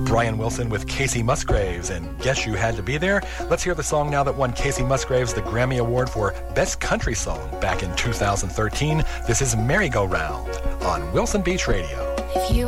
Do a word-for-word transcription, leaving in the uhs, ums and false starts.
Brian Wilson with Casey Musgraves and Guess You Had to Be There. Let's hear the song now that won Casey Musgraves the Grammy Award for Best Country Song back in two thousand thirteen. This is Merry Go Round on Wilson Beach Radio. If you